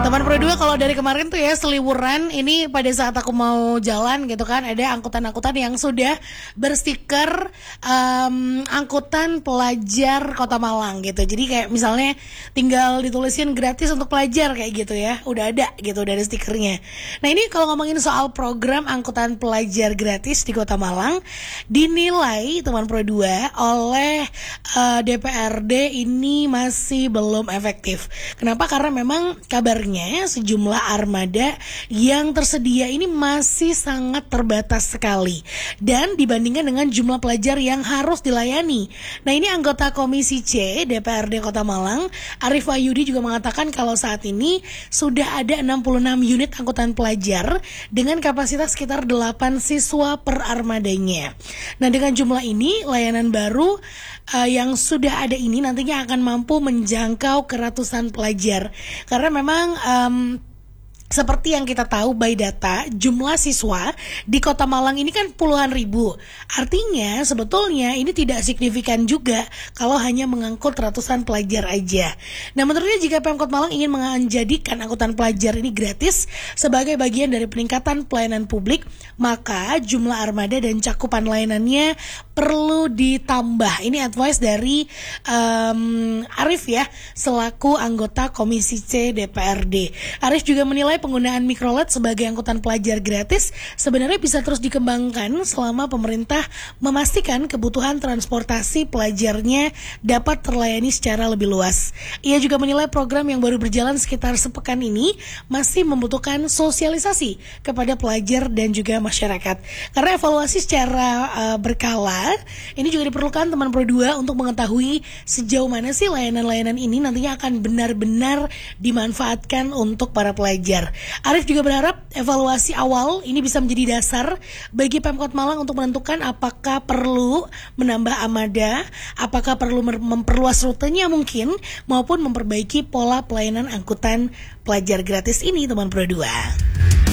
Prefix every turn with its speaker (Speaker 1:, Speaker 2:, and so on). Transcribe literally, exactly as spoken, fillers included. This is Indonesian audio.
Speaker 1: Teman Pro dua, kalau dari kemarin tuh ya seliburan ini pada saat aku mau jalan gitu kan, ada angkutan-angkutan yang sudah berstiker um, angkutan pelajar Kota Malang gitu. Jadi kayak misalnya tinggal ditulisin gratis untuk pelajar kayak gitu ya, udah ada gitu dari stikernya. Nah ini kalau ngomongin soal program angkutan pelajar gratis di Kota Malang, dinilai teman Pro dua oleh uh, D P R D ini masih belum efektif. Kenapa? Karena memang kabarnya sejumlah armada yang tersedia ini masih sangat terbatas sekali dan dibandingkan dengan jumlah pelajar yang harus dilayani. Nah ini anggota Komisi C D P R D Kota Malang, Arif Wahyudi, juga mengatakan kalau saat ini sudah ada enam puluh enam unit angkutan pelajar dengan kapasitas sekitar delapan siswa per armadanya. Nah dengan jumlah ini, layanan baru uh, yang sudah ada ini nantinya akan mampu menjangkau ke ratusan pelajar. Karena memang um, seperti yang kita tahu by data, jumlah siswa di Kota Malang ini kan puluhan ribu. Artinya sebetulnya ini tidak signifikan juga kalau hanya mengangkut ratusan pelajar aja. Nah menurutnya jika Pemkot Malang ingin menjadikan angkutan pelajar ini gratis sebagai bagian dari peningkatan pelayanan publik, maka jumlah armada dan cakupan layanannya perlu ditambah. Ini advice dari um, Arif ya, selaku anggota Komisi C D P R D. Arif juga menilai penggunaan mikrolet sebagai angkutan pelajar gratis sebenarnya bisa terus dikembangkan selama pemerintah memastikan kebutuhan transportasi pelajarnya dapat terlayani secara lebih luas. Ia juga menilai program yang baru berjalan sekitar sepekan ini masih membutuhkan sosialisasi kepada pelajar dan juga masyarakat. Karena evaluasi secara uh, berkala ini juga diperlukan teman Pro dua untuk mengetahui sejauh mana sih layanan-layanan ini nantinya akan benar-benar dimanfaatkan untuk para pelajar. Arif juga berharap evaluasi awal ini bisa menjadi dasar bagi Pemkot Malang untuk menentukan apakah perlu menambah armada, apakah perlu memperluas rutenya mungkin, maupun memperbaiki pola pelayanan angkutan pelajar gratis ini teman Pro dua.